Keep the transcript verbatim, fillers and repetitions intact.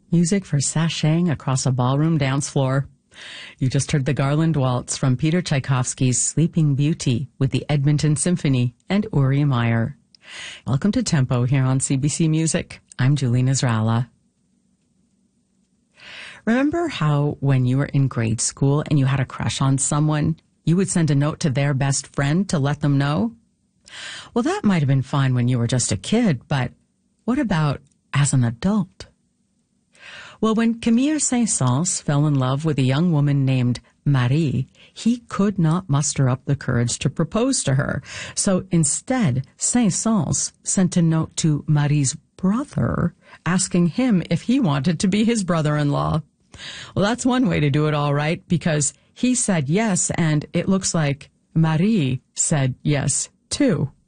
Music for sashaying across a ballroom dance floor. You just heard the Garland Waltz from Peter Tchaikovsky's Sleeping Beauty with the Edmonton Symphony and Uri Meyer. Welcome to Tempo here on C B C Music. I'm Julie Nasrallah. Remember how when you were in grade school and you had a crush on someone, you would send a note to their best friend to let them know? Well, that might have been fine when you were just a kid, but what about as an adult? Well, when Camille Saint-Saëns fell in love with a young woman named Marie, he could not muster up the courage to propose to her. So instead, Saint-Saëns sent a note to Marie's brother asking him if he wanted to be his brother-in-law. Well, that's one way to do it all right, because he said yes, and it looks like Marie said yes, too.